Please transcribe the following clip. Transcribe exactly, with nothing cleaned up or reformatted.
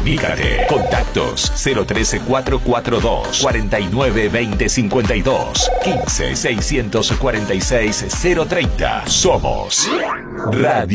Comunícate. Contactos cero uno tres cuatro cuatro dos cuatro nueve dos cero cinco dos, quince seiscientos cuarenta y seis cero treinta. Somos Radio